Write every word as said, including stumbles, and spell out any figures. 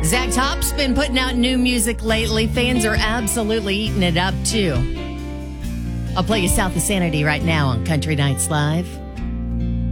Zach Top's been putting out new music lately. Fans are absolutely eating it up, too. I'll play you South of Sanity right now on Country Nights Live.